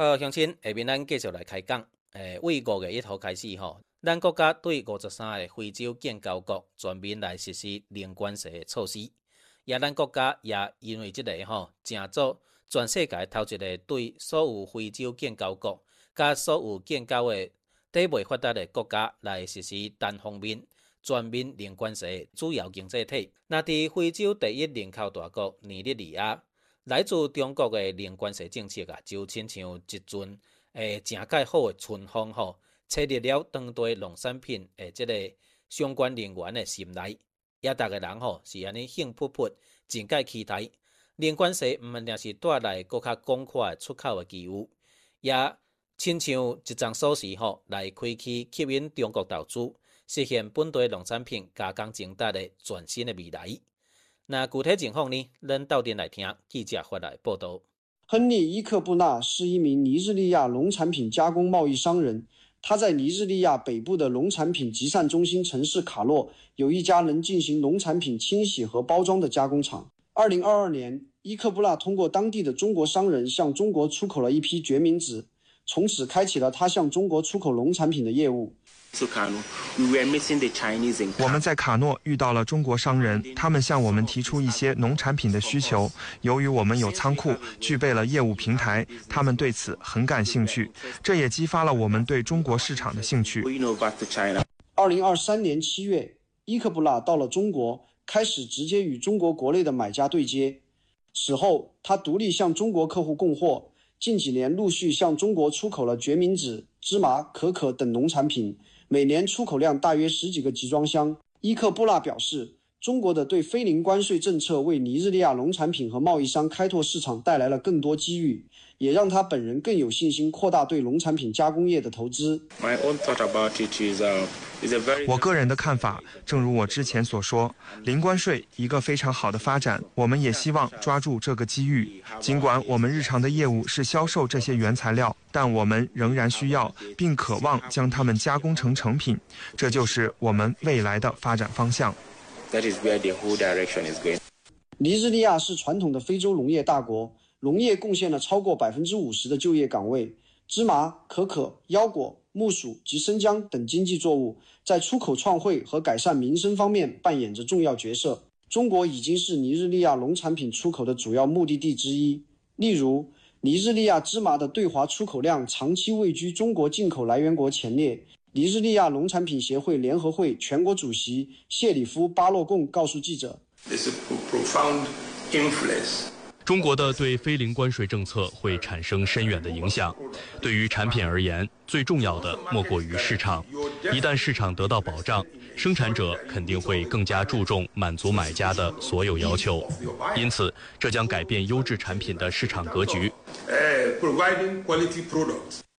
好，乡亲，下面咱继续来开讲。为5月1号开始咱国家对53个非洲建交国全面来实施零关税的措施。也咱国家也因为这个正做全世界头一个对所有非洲建交国甲所有建交的低未发达的国家来实施单方面全面零关税的主要经济体。那伫非洲第一人口大国尼日利亚，来自中国的零关税政策就亲像一阵正介好的春风吹入了当地农产品的这个相关人员的心内，也大家人是安尼兴扑扑，真介期待。零关税毋免定是带来更较广阔的出口的机遇，也亲像一张锁匙来开启吸引中国投资，实现本地农产品加工精达的全新的未来。那具体情况呢？咱斗阵来听记者发来报道。 亨利·伊克布纳是一名尼日利亚农产品加工贸易商人。他在尼日利亚北部的农产品集散中心城市卡洛有一家能进行农产品清洗和包装的加工厂。2022年，伊克布纳通过当地的中国商人向中国出口了一批决明子，从此开启了他向中国出口农产品的业务。 我们在卡诺遇到了中国商人，他们向我们提出一些农产品的需求。由于我们有仓库，具备了业务平台，他们对此很感兴趣，这也激发了我们对中国市场的兴趣。 2023年7月，伊克布纳到了中国，开始直接与中国国内的买家对接。此后，他独立向中国客户供货，近几年陆续向中国出口了决明子、芝麻、可可等农产品。每年出口量大约10几个集装箱。伊克布纳表示，中国的对非零关税政策为尼日利亚农产品和贸易商开拓市场带来了更多机遇，也让他本人更有信心扩大对农产品加工业的投资。 我个人的看法，正如我之前所说，零关税一个非常好的发展，我们也希望抓住这个机遇。尽管我们日常的业务是销售这些原材料，但我们仍然需要并渴望将它们加工成成品，这就是我们未来的发展方向。 尼日利亚是传统的非洲农业大国，农业贡献了超过50%的就业岗位。芝麻、可可、腰果、木薯及生姜等经济作物在出口创汇和改善民生方面扮演着重要角色。中国已经是尼日利亚农产品出口的主要目的地之一。例如，尼日利亚芝麻的对华出口量长期位居中国进口来源国前列。尼日利亚农产品协会联合会全国主席谢里夫·巴洛贡告诉记者， 中国的对非零关税政策会产生深远的影响。对于产品而言，最重要的莫过于市场。一旦市场得到保障，生产者肯定会更加注重满足买家的所有要求。因此，这将改变优质产品的市场格局。